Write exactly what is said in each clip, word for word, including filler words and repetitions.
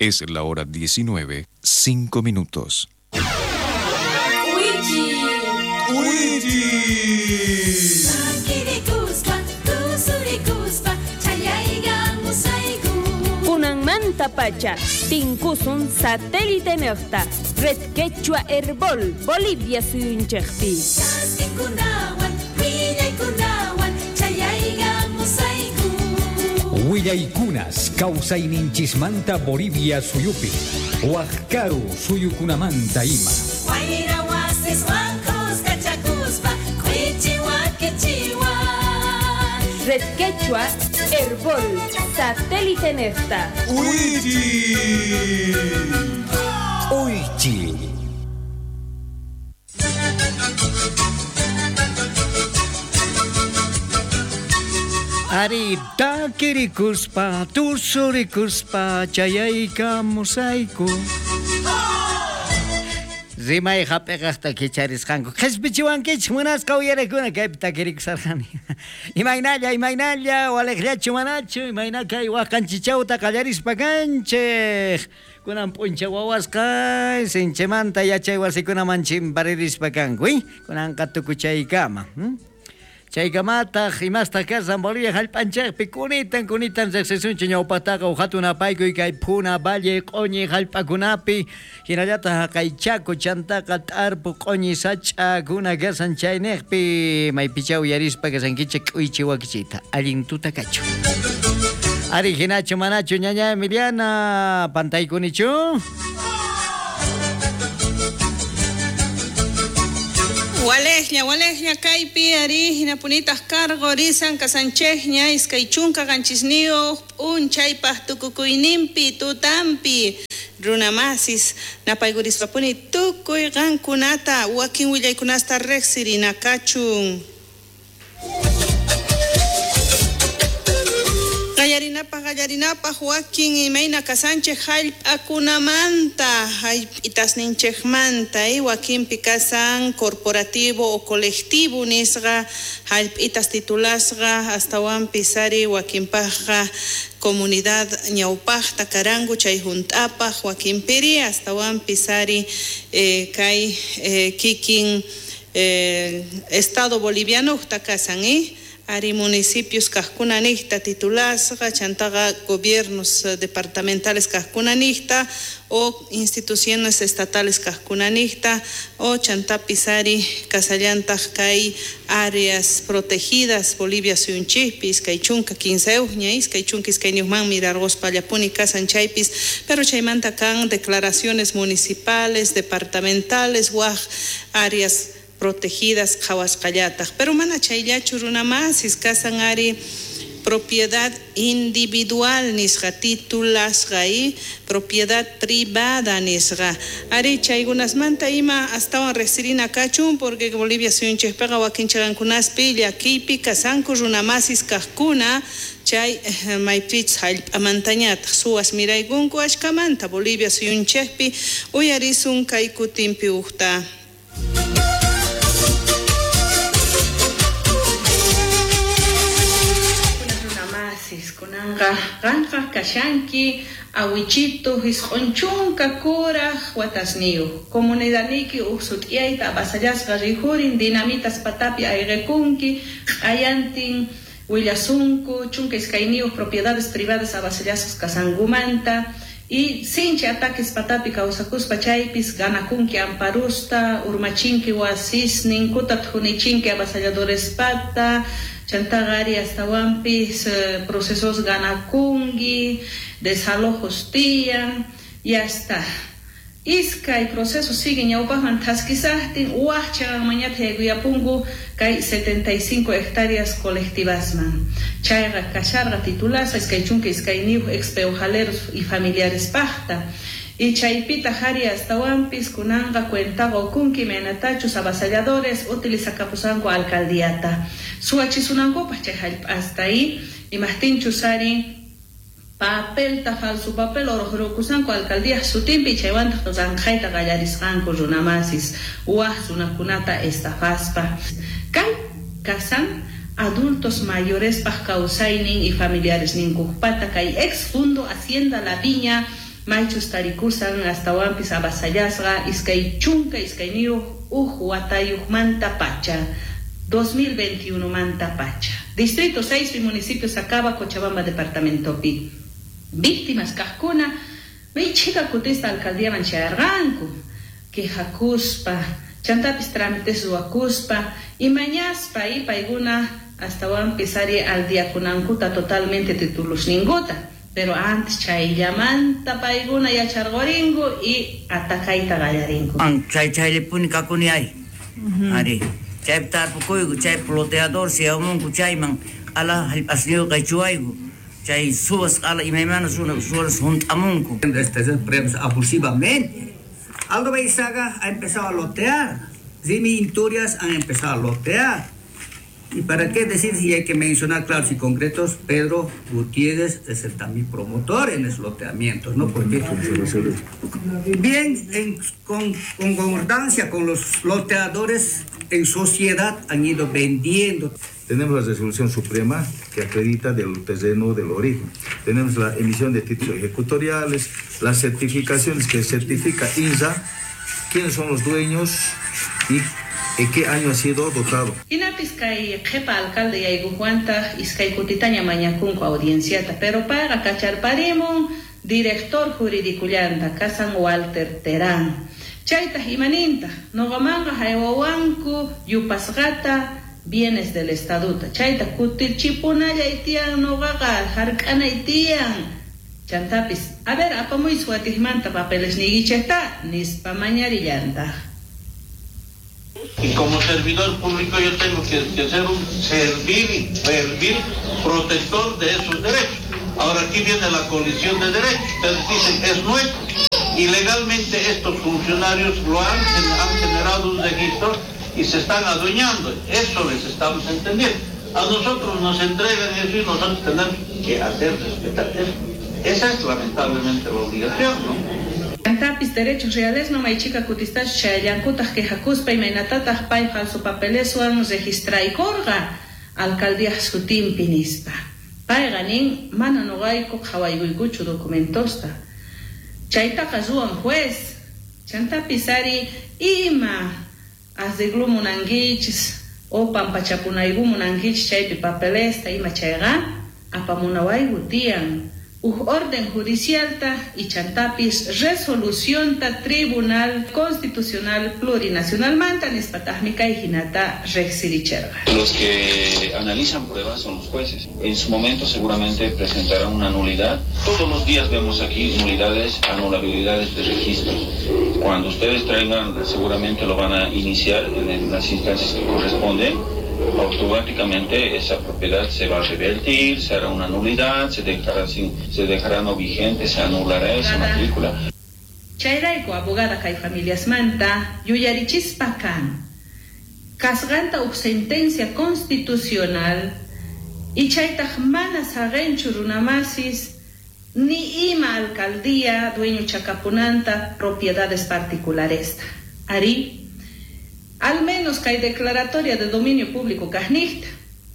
Es la hora diecinueve, cinco minutos. Kunan manta pacha, tinkusun satélite nefta, red quechua herbol, Bolivia suyunchekpi. Willaykunas, kausayninchismanta Bolivia suyupi, Huascaru suyukunamanta ima. Red Quechua, Herbol, Satélite Nefta. Uichi. Uichi. Arita kirikuspa, tusurikuspa, chayayka musayku. Rimay hapegasta kicharisqanku. Qhispichiwankichik munasqa uyarakuna kaypita kirikusarqani. Imaynalla, imaynalla, waleqllachu manachu, imayna kay waqanchichawta qallarispa kanchik. Kunan puncha wawasqa, sinchimanta yachay wasikunaman chimparirispa kanku, kunanqa tukuchaykama. Chaykamata imasta kasan Bolivia hallp'anchikpi kunitan kunitan riqsisunchik ñawpataqa uhatunapayku kay Puna Valle q'uñi hallp'akunapi hinallata kay Chaco chantaqa t'arpu q'uñi sach'akuna kasan chayniqpi maypicha uyarispa kasankichik k'uychi wakichita allin tutakachu. Ari hinachu manachu ñaña Emiliana pantaykunichu? Walejña, walejña kaypi ari hinapunitas cargo risan kasanchejña iskaychunka ganchisnio unchaypaj tukukuyninpi tutampi runamasis napaygurisapuni tukuy gankunata wakin willaykunasta reqsirinakachun. Gallarinapa, gallarinapa, Joaquín Imayna Casanche, Halp Akunamanta, Itasninchech Manta, Joaquín Picasan, corporativo o colectivo Nisga, Halp Itas titulasga, hasta Juan Pisari, Joaquín Paja, comunidad Ñaupajta, Carango, Chayjuntapa, Joaquín Piri, hasta Juan Pisari, eh, Kai, eh, Kikin, eh, Estado Boliviano, Takasan, eh. Ari municipios cascunanista titulasga, chantaga gobiernos departamentales cascunanista o instituciones estatales cascunanista o chantapisari casallantas kai áreas protegidas Bolivia suyunchipis kai chunka quince uñais kai chunkis kai niusman mirargos pallapuni casanchaypis pero chaymanta kan declaraciones municipales departamentales waj áreas protegidas Jawasqallataj, pero mana chayllachu runamas iskasan ari propiedad individual nisqa titulasqa y propiedad privada nisqa ari chaygunasmanta ima astawan reqsirina kachun porque Bolivia suyunchikpiqa wakinchagankunaspi llakipi kasanku runamas iskaqkuna chay maypich hallp'amantañataq suwas miraykunku ashkamanta Bolivia suyunchikpi uyarisun kay kutinpi uqta. Kunanga ranqa kashanki awichito hisqonchunka kuraq watasniyu comunidadniki uqsut'iyayta abasallasqa rihurin dinamitas patapi ayqikunki ayantin willasunku chunka iskayniyuq propiedades privadas abasallasqa kasangumanta y sinchi ataques patapi kawsakuspa chaypis ganakunki amparusta urmachinki wasisnin kutat hunichinki abasalladores pata chantagari hasta wampis uh, procesos ganakungi desalojos tiyan y hasta iska y procesos siguen ñawpaman taskisahtin uajchagan mañata yapungu kay setenta y cinco hectáreas colectivasman chayga kasharga titulasa iskaychunka iskayniuj expeujaleros y familiares pajta y chaypita hari hasta wampis kunanga cuentago kunki menatachus avasalladores utilizacapusango alcaldiata suachisunango pachay hasta ahí y mastinchusari papel ta falso papel orojrokusanko alcaldía sutimpi chaywanta tozanjaita gallarisqanku runamasis uahsunakunata estafaspa kay kasan adultos mayores paj causaynin y familiares ninkujpata kay ex fundo Hacienda La Viña maichus tarikusan hasta wampis abasayasga iskay chunka iskay niu uj watayuj manta pacha dos mil veintiuno manta pacha. Distrito seis y municipio Sacaba, Cochabamba, departamento Pi. Víctimas Cajcuna, me chica cutista alcaldía Mancharranco, que jacuspa, chantapis trámites huacuspa, y mañaspa y paiguna hasta van pisari al día kunankuta totalmente titulus ningota. Pero antes chay llamanta paiguna y achargoringo y atacaita gallaringo. Ang chay chay le puni kakuni ay. Ari. Chay tar pukoy chay ploteador si amun chay man ala asnio kay chuaygo. Chay subas ala imemana suna suas junt amunco. Este premios abusivamente. Aldo Beizaga ha empezado a lotear. Zimi Inturias han empezado a lotear. ¿Y para qué decir si hay que mencionar claros y concretos? Pedro Gutiérrez es el también promotor en los loteamientos, ¿no? Porque bien, en, con, con concordancia con los loteadores en sociedad han ido vendiendo. Tenemos la resolución suprema que acredita del terreno del origen. Tenemos la emisión de títulos ejecutoriales, las certificaciones que certifica I N S A, quiénes son los dueños y ¿en qué año ha sido dotado? Inapiscay jefa alcalde y aygujuanta iskay kutitaña mañacunco audienciata, pero para cachar parimon director jurídico llanta Casan Walter Terán. Chaita imaninta, nogamanga haiwawanku yupasgata bienes del estatuto. Chaita kutil chipunaya itian nogaga harkana itian. Chantapis, a ver, apa muy suatijmanta papeles nigicheta, nispa mañarillanta. Y como servidor público yo tengo que, que ser un servir, servir protector de esos derechos. Ahora aquí viene la colisión de derechos. Ustedes dicen es nuestro. Y legalmente estos funcionarios lo han, han generado un registro y se están adueñando. Eso les estamos entendiendo. A nosotros nos entregan eso y nosotros tenemos que hacer respetar eso. Esa es lamentablemente la obligación, ¿no? Antapis derechos reales no may chica kutistas chayankutas que jacuspa y menatatah pay falso papeles registra y corga alcaldía sutim pinispa. Pay ganin mana nogaiko hawaiguiguchu documentosta. Chaita kazuan juez. Chantapisari ima aziglu munangichis o pampachapunaigu munangich chaypi papelesta ima chayga apamunawaigu tian. Uh, orden judicial ta y chantapis resolución ta Tribunal Constitucional Plurinacional mantanis patahmica y hinata rexiricherga. Los que analizan pruebas son los jueces. En su momento seguramente presentarán una nulidad. Todos los días vemos aquí nulidades, anulabilidades de registros. Cuando ustedes traigan, seguramente lo van a iniciar en las instancias que corresponden. Automáticamente esa propiedad se va a revertir, se hará una nulidad, se dejará, sin, se dejará no vigente, se anulará esa matrícula. Chayraico abogada kay familias manta, yuyarichispakan, kasganta u sentencia constitucional, y chaytaj mana sagenchu runamasis, ni ima alcaldía, dueño chacapunanta, propiedades particulares. Ari, al menos que hay declaratoria de dominio público Casnista.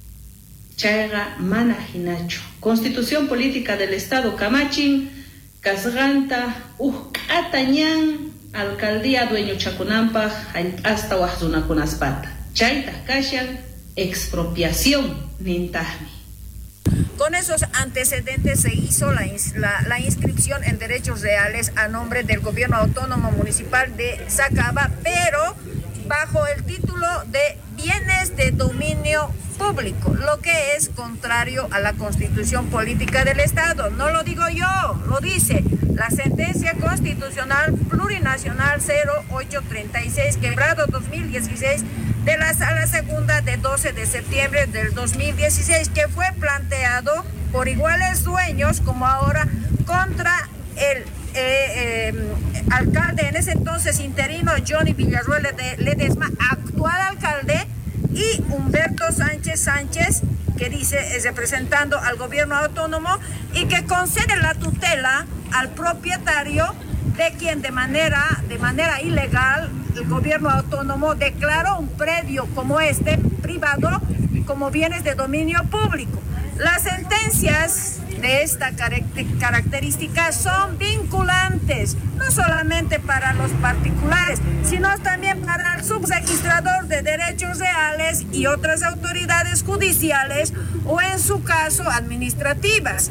Chayga mana hinacho. Constitución política del Estado Camachin, Casganta, Ujatañan, alcaldía dueño Chacunampa, hasta Huazunacunaspata. Chayta Kashan, expropiación Nintahmi. Con esos antecedentes se hizo la, la, la inscripción en derechos reales a nombre del gobierno autónomo municipal de Sacaba, pero bajo el título de bienes de dominio público, lo que es contrario a la Constitución Política del Estado. No lo digo yo, lo dice la sentencia constitucional plurinacional cero ocho treinta y seis, quebrado dos mil dieciséis, de la Sala Segunda de doce de septiembre del dos mil dieciséis, que fue planteado por iguales dueños como ahora contra el Eh, eh, alcalde en ese entonces interino Johnny Villarruel Ledesma, actual alcalde, y Humberto Sánchez Sánchez, que dice es representando al gobierno autónomo y que concede la tutela al propietario de quien de manera, de manera ilegal el gobierno autónomo declaró un predio como este, privado, como bienes de dominio público. Las sentencias de esta característica son vinculantes, no solamente para los particulares, sino también para el subregistrador de derechos reales y otras autoridades judiciales o, en su caso, administrativas.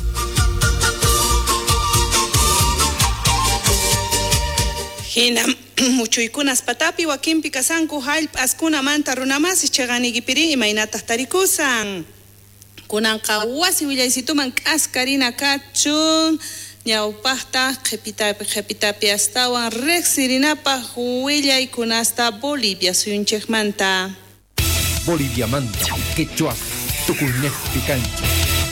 Hinam muchuykunas patapi wakinpi kasanku haylp askuna manta runamas chaganigipiri imaynata tarikusan. Kunanqa wasi willaysituman k'askarina kachun ñawpaqta qhipitapi qhipitapi astawan riqsirinapaq willaykunasta Bolivia suyunchikmanta. Bolivia manta, quechua, tukulnejpi cancha.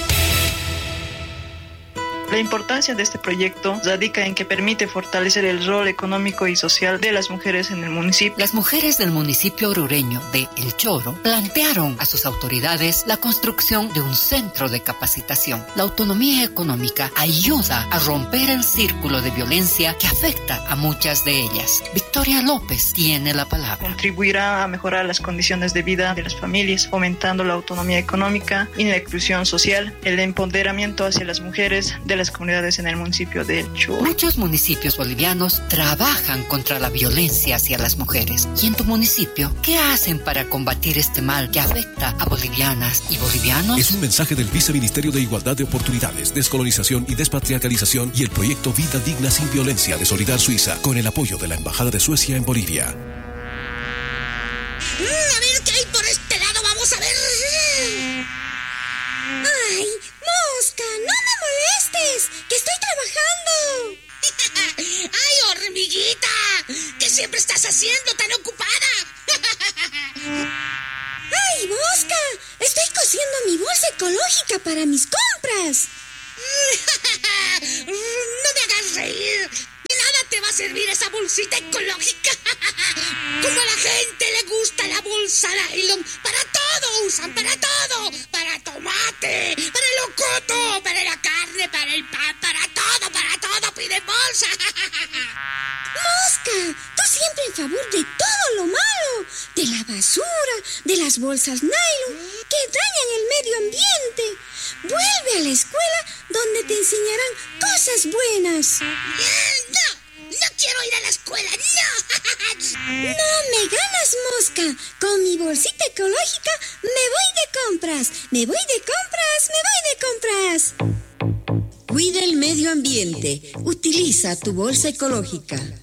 La importancia de este proyecto radica en que permite fortalecer el rol económico y social de las mujeres en el municipio. Las mujeres del municipio orureño de El Choro plantearon a sus autoridades la construcción de un centro de capacitación. La autonomía económica ayuda a romper el círculo de violencia que afecta a muchas de ellas. Victoria López tiene la palabra. Contribuirá a mejorar las condiciones de vida de las familias, fomentando la autonomía económica y la inclusión social, el empoderamiento hacia las mujeres de las comunidades en el municipio de El Choro. Muchos municipios bolivianos trabajan contra la violencia hacia las mujeres. ¿Y en tu municipio qué hacen para combatir este mal que afecta a bolivianas y bolivianos? Es un mensaje del Viceministerio de Igualdad de Oportunidades, Descolonización y Despatriarcalización y el proyecto Vida Digna Sin Violencia de Solidar Suiza, con el apoyo de la Embajada de Suecia en Bolivia. Mm, a ver qué hay por este lado, vamos a ver. ¡Ay, mosca! ¡No me molestes! ¡Que estoy trabajando! ¡Ay, hormiguita! ¿Qué siempre estás haciendo tan ocupada? ¡Ay, mosca! Estoy cosiendo mi bolsa ecológica para mis compras. No me hagas reír. De nada te va a servir esa bolsita ecológica. Como a la gente le gusta la bolsa nylon, para todo usan, para todo. Para tomate, para el locoto, para la carne, para el pan, para todo, para todo piden bolsa. Mosca, tú siempre en favor de todo lo malo. De la basura, de las bolsas nylon, que dañan el medio ambiente. Vuelve a la escuela donde te enseñarán cosas buenas. ¡No! ¡No quiero ir a la escuela! ¡No! ¡No me ganas, mosca! Con mi bolsita ecológica me voy de compras. Me voy de compras, me voy de compras. Cuida el medio ambiente. Utiliza tu bolsa ecológica.